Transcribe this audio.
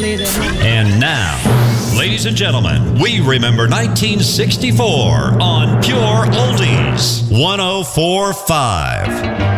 And now, ladies and gentlemen, we remember 1964 on Pure Oldies 104.5.